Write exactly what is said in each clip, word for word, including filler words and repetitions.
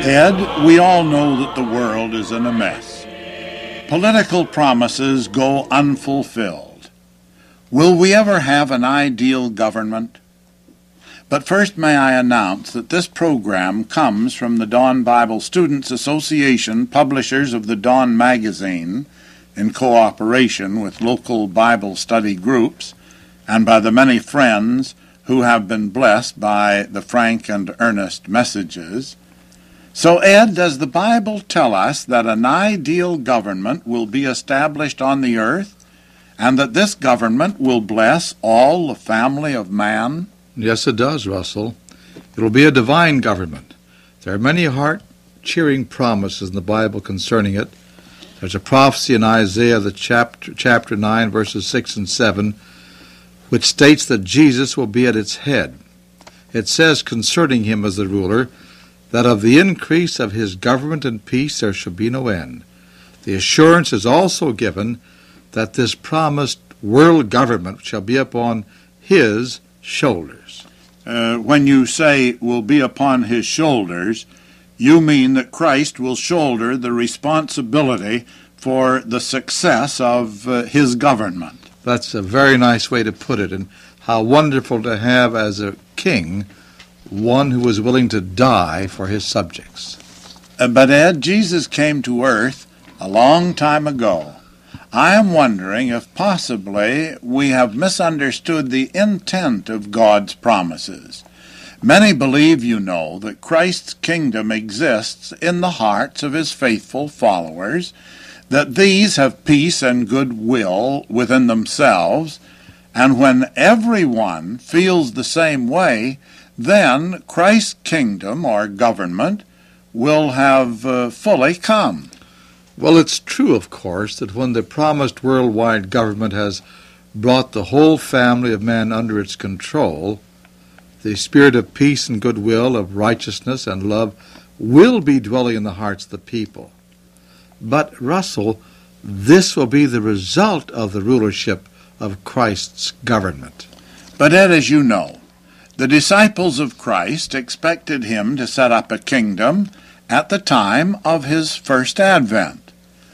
Ed, we all know that the world is in a mess. Political promises go unfulfilled. Will we ever have an ideal government? But first may I announce that this program comes from the Dawn Bible Students Association, publishers of the Dawn magazine, in cooperation with local Bible study groups, and by the many friends who have been blessed by the frank and earnest messages. So, Ed, does the Bible tell us that an ideal government will be established on the earth, and that this government will bless all the family of man? Yes, it does, Russell. It will be a divine government. There are many heart-cheering promises in the Bible concerning it. There's a prophecy in Isaiah, the chapter, chapter nine, verses six and seven, which states that Jesus will be at its head. It says concerning him as the ruler, that of the increase of his government and peace there shall be no end. The assurance is also given that this promised world government shall be upon his shoulders. Uh, when you say will be upon his shoulders, you mean that Christ will shoulder the responsibility for the success of uh, his government. That's a very nice way to put it, and how wonderful to have as a king one who was willing to die for his subjects. Uh, but Ed, Jesus came to earth a long time ago. I am wondering if possibly we have misunderstood the intent of God's promises. Many believe, you know, that Christ's kingdom exists in the hearts of his faithful followers, that these have peace and goodwill within themselves, and when everyone feels the same way, then Christ's kingdom or government will have uh, fully come. Well, it's true, of course, that when the promised worldwide government has brought the whole family of man under its control, the spirit of peace and goodwill, of righteousness and love will be dwelling in the hearts of the people. But, Russell, this will be the result of the rulership of Christ's government. But Ed, as you know, the disciples of Christ expected him to set up a kingdom at the time of his first advent.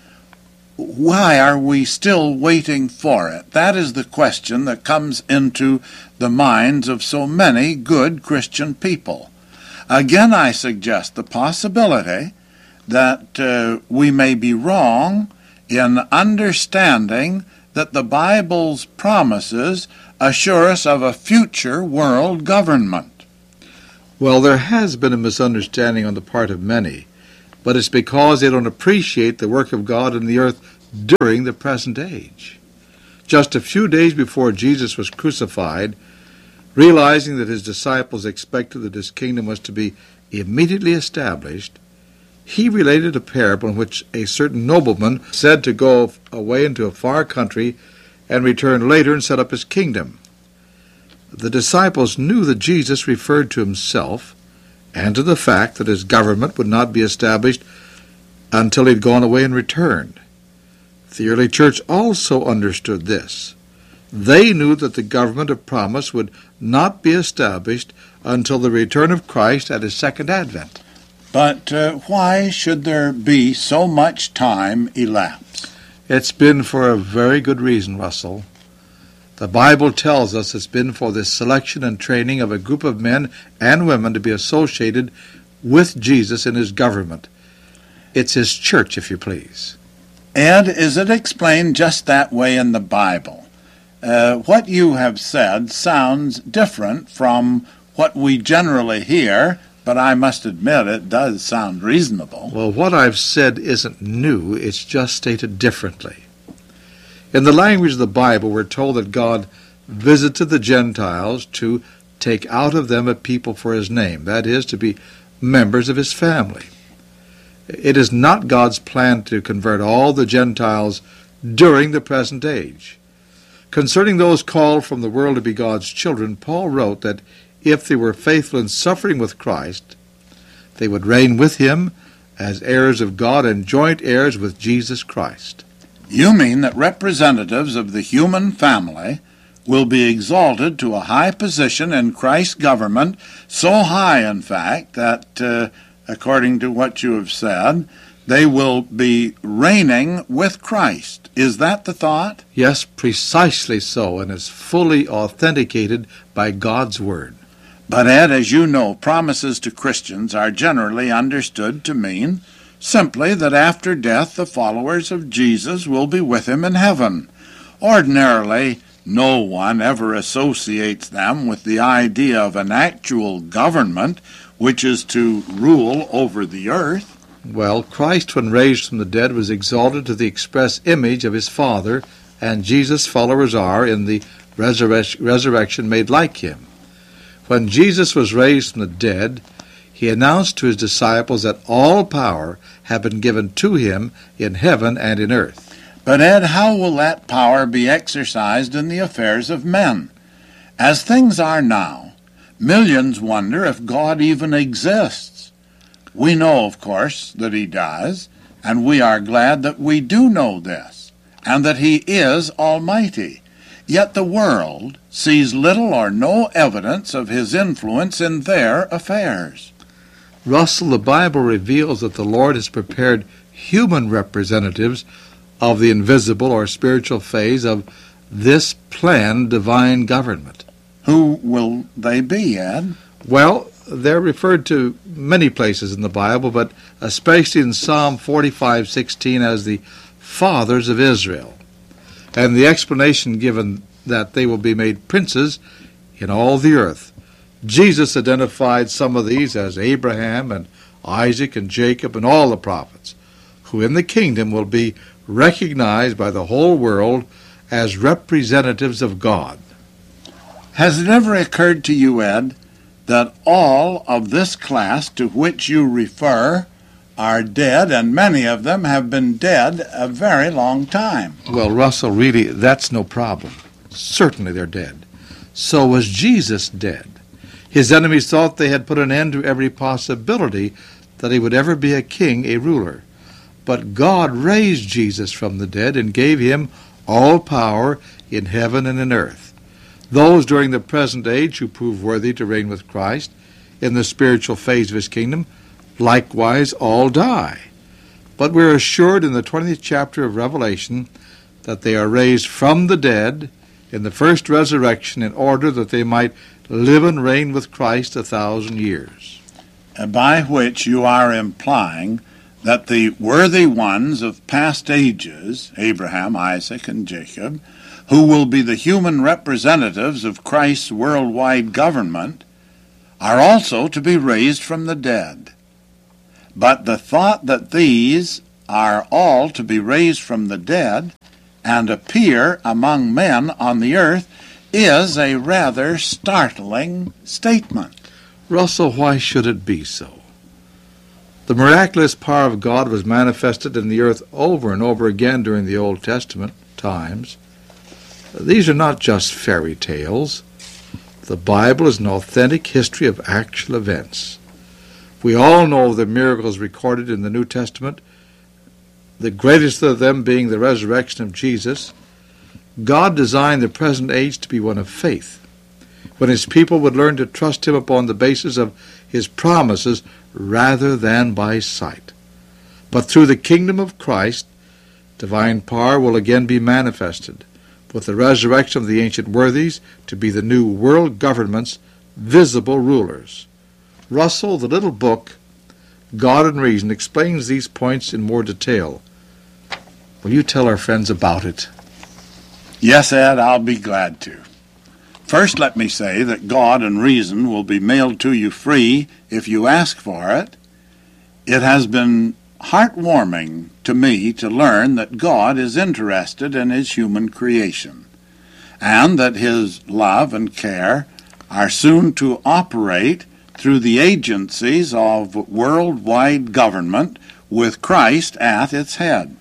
Why are we still waiting for it? That is the question that comes into the minds of so many good Christian people. Again, I suggest the possibility that uh, we may be wrong in understanding that the Bible's promises assure us of a future world government. Well, there has been a misunderstanding on the part of many, but it's because they don't appreciate the work of God in the earth during the present age. Just a few days before Jesus was crucified, realizing that his disciples expected that his kingdom was to be immediately established, he related a parable in which a certain nobleman said to go away into a far country and return later and set up his kingdom. The disciples knew that Jesus referred to himself and to the fact that his government would not be established until he had gone away and returned. The early church also understood this. They knew that the government of promise would not be established until the return of Christ at his second advent. But uh, why should there be so much time elapse? It's been for a very good reason, Russell. The Bible tells us it's been for the selection and training of a group of men and women to be associated with Jesus in his government. It's his church, if you please. Ed, is it explained just that way in the Bible? Uh, what you have said sounds different from what we generally hear, but I must admit it does sound reasonable. Well, what I've said isn't new, it's just stated differently. In the language of the Bible, we're told that God visited the Gentiles to take out of them a people for his name, that is, to be members of his family. It is not God's plan to convert all the Gentiles during the present age. Concerning those called from the world to be God's children, Paul wrote that if they were faithful in suffering with Christ, they would reign with him as heirs of God and joint heirs with Jesus Christ. You mean that representatives of the human family will be exalted to a high position in Christ's government, so high, in fact, that uh, according to what you have said, they will be reigning with Christ. Is that the thought? Yes, precisely so, and is fully authenticated by God's Word. But Ed, as you know, promises to Christians are generally understood to mean simply that after death the followers of Jesus will be with him in heaven. Ordinarily, no one ever associates them with the idea of an actual government which is to rule over the earth. Well, Christ, when raised from the dead, was exalted to the express image of his Father, and Jesus' followers are, in the resurre- resurrection, made like him. When Jesus was raised from the dead, he announced to his disciples that all power had been given to him in heaven and in earth. But Ed, how will that power be exercised in the affairs of men? As things are now, millions wonder if God even exists. We know, of course, that he does, and we are glad that we do know this, and that he is almighty. Yet the world sees little or no evidence of his influence in their affairs. Russell, the Bible reveals that the Lord has prepared human representatives of the invisible or spiritual phase of this planned divine government. Who will they be, Ed? Well, they're referred to many places in the Bible, but especially in Psalm forty-five sixteen as the fathers of Israel. And the explanation given that they will be made princes in all the earth. Jesus identified some of these as Abraham and Isaac and Jacob and all the prophets, who in the kingdom will be recognized by the whole world as representatives of God. Has it ever occurred to you, Ed, that all of this class to which you refer are dead, and many of them have been dead a very long time? Well, Russell, really, that's no problem. Certainly they're dead. So was Jesus dead. His enemies thought they had put an end to every possibility that he would ever be a king, a ruler. But God raised Jesus from the dead and gave him all power in heaven and in earth. Those during the present age who prove worthy to reign with Christ in the spiritual phase of his kingdom likewise all die. But we're assured in the twentieth chapter of Revelation that they are raised from the dead in the first resurrection in order that they might live and reign with Christ a thousand years. By which you are implying that the worthy ones of past ages, Abraham, Isaac, and Jacob, who will be the human representatives of Christ's worldwide government, are also to be raised from the dead. But the thought that these are all to be raised from the dead and appear among men on the earth is a rather startling statement. Russell, why should it be so? The miraculous power of God was manifested in the earth over and over again during the Old Testament times. These are not just fairy tales. The Bible is an authentic history of actual events. We all know the miracles recorded in the New Testament, the greatest of them being the resurrection of Jesus. God designed the present age to be one of faith, when his people would learn to trust him upon the basis of his promises rather than by sight. But through the kingdom of Christ, divine power will again be manifested, with the resurrection of the ancient worthies to be the new world government's visible rulers. Russell, the little book, God and Reason, explains these points in more detail. Will you tell our friends about it? Yes, Ed, I'll be glad to. First, let me say that God and Reason will be mailed to you free if you ask for it. It has been heartwarming to me to learn that God is interested in his human creation, and that his love and care are soon to operate through the agencies of worldwide government with Christ at its head.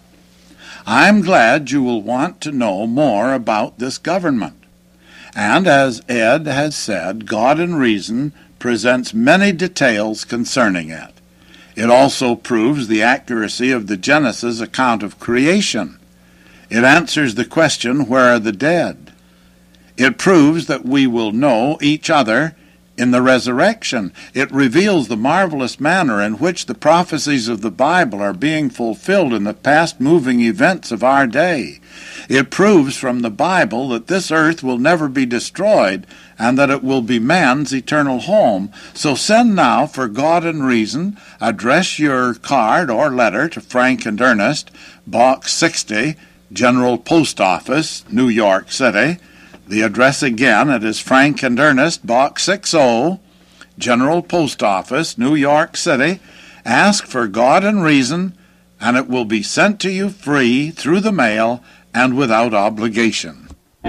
I'm glad you will want to know more about this government. And as Ed has said, God and Reason presents many details concerning it. It also proves the accuracy of the Genesis account of creation. It answers the question, where are the dead? It proves that we will know each other In the resurrection, it reveals the marvelous manner in which the prophecies of the Bible are being fulfilled in the past moving events of our day. It proves from the Bible that this earth will never be destroyed and that it will be man's eternal home. So send now for God and Reason. Address your card or letter to Frank and Ernest, Box sixty, General Post Office, New York City. The address again, it is Frank and Ernest, Box sixty, General Post Office, New York City. Ask for God and Reason, and it will be sent to you free through the mail and without obligation.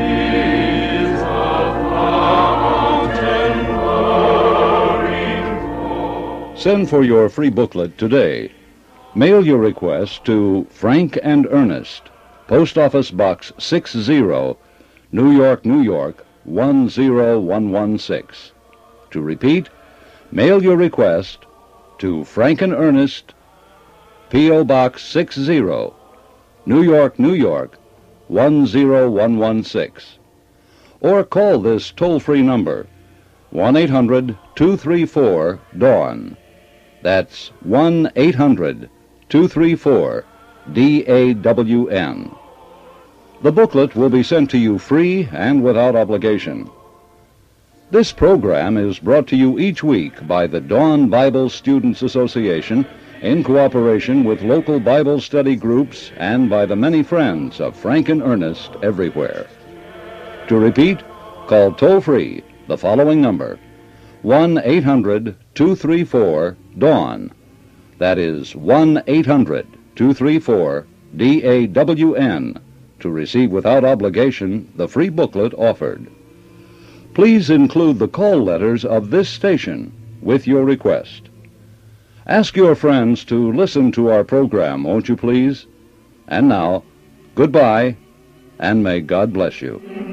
Send for your free booklet today. Mail your request to Frank and Ernest, Post Office Box sixty, New York, New York, one zero one one six. To repeat, mail your request to Frank and Ernest, P O Box sixty, New York, New York, one zero one one six. Or call this toll-free number, one eight hundred two three four DAWN. That's one eight hundred two three four D A W N. The booklet will be sent to you free and without obligation. This program is brought to you each week by the Dawn Bible Students Association in cooperation with local Bible study groups and by the many friends of Frank and Ernest everywhere. To repeat, call toll-free the following number, one eight hundred two three four DAWN. That is one eight hundred two three four D A W N. to receive without obligation the free booklet offered. Please include the call letters of this station with your request. Ask your friends to listen to our program, won't you please? And now, goodbye, and may God bless you.